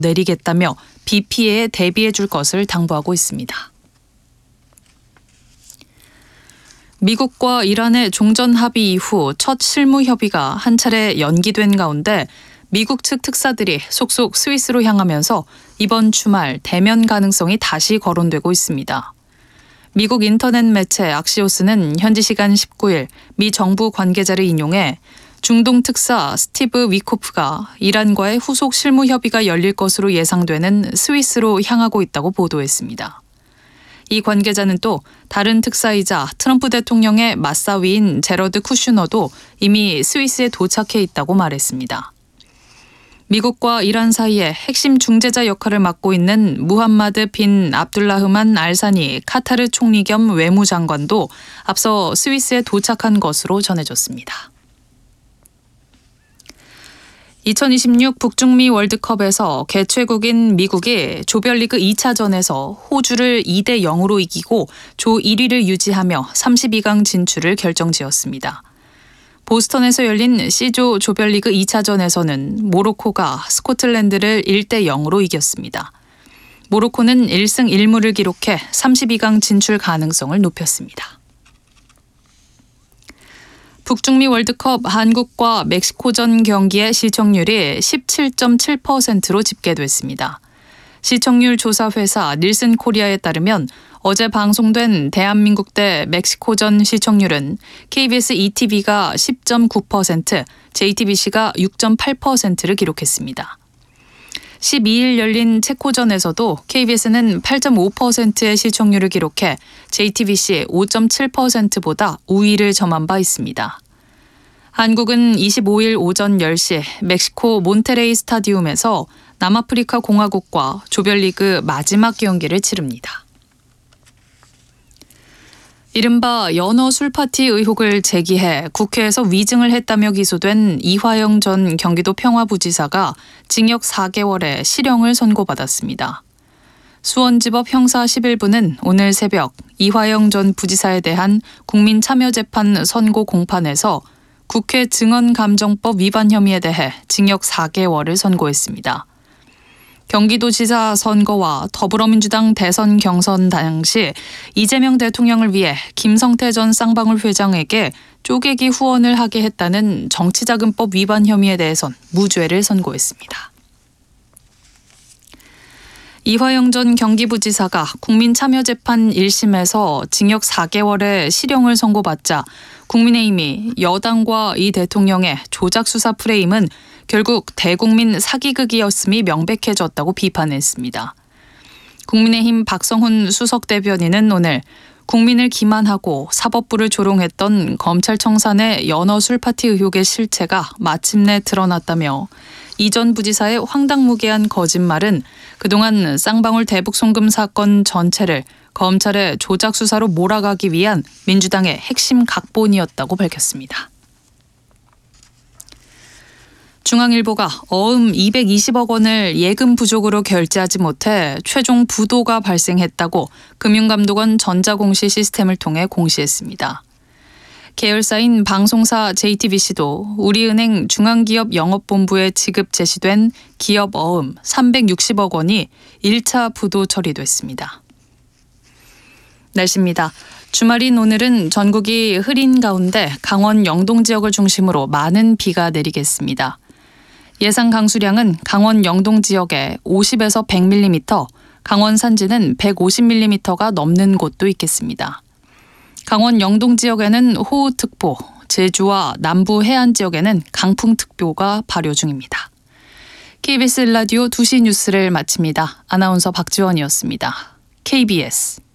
내리겠다며 비 피해에 대비해 줄 것을 당부하고 있습니다. 미국과 이란의 종전 합의 이후 첫 실무 협의가 한 차례 연기된 가운데 미국 측 특사들이 속속 스위스로 향하면서 이번 주말 대면 가능성이 다시 거론되고 있습니다. 미국 인터넷 매체 악시오스는 현지 시간 19일 미 정부 관계자를 인용해 중동 특사 스티브 위코프가 이란과의 후속 실무 협의가 열릴 것으로 예상되는 스위스로 향하고 있다고 보도했습니다. 이 관계자는 또 다른 특사이자 트럼프 대통령의 맞사위인 제러드 쿠슈너도 이미 스위스에 도착해 있다고 말했습니다. 미국과 이란 사이에 핵심 중재자 역할을 맡고 있는 무함마드 빈 압둘라흐만 알사니 카타르 총리 겸 외무장관도 앞서 스위스에 도착한 것으로 전해졌습니다. 2026 북중미 월드컵에서 개최국인 미국이 조별리그 2차전에서 호주를 2대 0으로 이기고 조 1위를 유지하며 32강 진출을 결정지었습니다. 보스턴에서 열린 C조 조별리그 2차전에서는 모로코가 스코틀랜드를 1대 0으로 이겼습니다. 모로코는 1승 1무를 기록해 32강 진출 가능성을 높였습니다. 북중미 월드컵 한국과 멕시코전 경기의 시청률이 17.7%로 집계됐습니다. 시청률 조사 회사 닐슨 코리아에 따르면 어제 방송된 대한민국 대 멕시코전 시청률은 KBS ETV가 10.9%, JTBC가 6.8%를 기록했습니다. 12일 열린 체코전에서도 KBS는 8.5%의 시청률을 기록해 JTBC 5.7%보다 우위를 점한 바 있습니다. 한국은 25일 오전 10시 멕시코 몬테레이 스타디움에서 남아프리카 공화국과 조별리그 마지막 경기를 치릅니다. 이른바 연어 술파티 의혹을 제기해 국회에서 위증을 했다며 기소된 이화영 전 경기도 평화부지사가 징역 4개월의 실형을 선고받았습니다. 수원지법 형사 11부는 오늘 새벽 이화영 전 부지사에 대한 국민참여재판 선고 공판에서 국회 증언감정법 위반 혐의에 대해 징역 4개월을 선고했습니다. 경기도지사 선거와 더불어민주당 대선 경선 당시 이재명 대통령을 위해 김성태 전 쌍방울 회장에게 쪼개기 후원을 하게 했다는 정치자금법 위반 혐의에 대해선 무죄를 선고했습니다. 이화영 전 경기부지사가 국민참여재판 1심에서 징역 4개월의 실형을 선고받자 국민의힘이 여당과 이 대통령의 조작수사 프레임은 결국 대국민 사기극이었음이 명백해졌다고 비판했습니다. 국민의힘 박성훈 수석대변인은 오늘 국민을 기만하고 사법부를 조롱했던 검찰청 산의 연어 술파티 의혹의 실체가 마침내 드러났다며 이 전 부지사의 황당무계한 거짓말은 그동안 쌍방울 대북 송금 사건 전체를 검찰의 조작 수사로 몰아가기 위한 민주당의 핵심 각본이었다고 밝혔습니다. 중앙일보가 어음 220억 원을 예금 부족으로 결제하지 못해 최종 부도가 발생했다고 금융감독원 전자공시 시스템을 통해 공시했습니다. 계열사인 방송사 JTBC도 우리은행 중앙기업 영업본부에 지급 제시된 기업 어음 360억 원이 1차 부도 처리됐습니다. 날씨입니다. 주말인 오늘은 전국이 흐린 가운데 강원 영동 지역을 중심으로 많은 비가 내리겠습니다. 예상 강수량은 강원 영동 지역에 50에서 100mm, 강원 산지는 150mm가 넘는 곳도 있겠습니다. 강원 영동 지역에는 호우특보, 제주와 남부 해안 지역에는 강풍특보가 발효 중입니다. KBS 라디오 2시 뉴스를 마칩니다. 아나운서 박지원이었습니다. KBS